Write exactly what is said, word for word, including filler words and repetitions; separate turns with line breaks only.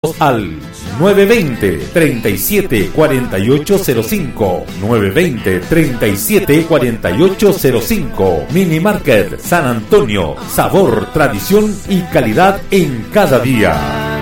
al nueve dos cero, tres siete cuatro ocho cero cinco, nueve dos cero, tres siete cuatro ocho cero cinco. Mini Market San Antonio, sabor, tradición y calidad en cada día.